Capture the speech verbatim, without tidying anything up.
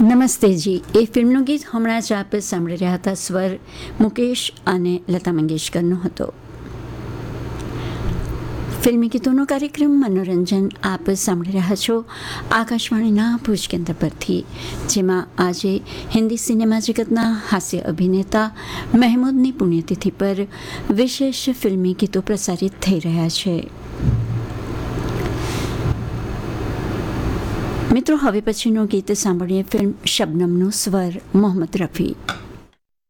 નમસ્તે જી. એ ફિલ્મનું ગીત હમણાં જ આપ સાંભળી રહ્યા હતા. સ્વર મુકેશ અને લતા મંગેશકરનો હતો. ફિલ્મી ગીતોનો કાર્યક્રમ મનોરંજન આપ સાંભળી રહ્યા છો આકાશવાણીના ભુજ કેન્દ્ર પરથી, જેમાં આજે હિન્દી સિનેમા જગતના હાસ્ય અભિનેતા મહેમૂદની પુણ્યતિથિ પર વિશેષ ફિલ્મી ગીતો પ્રસારિત થઈ રહ્યા છે. મિત્રો, હવે પછીનું ગીત સાંભળીએ ફિલ્મ શબનમનો સ્વર, મોહમ્મદ રફી.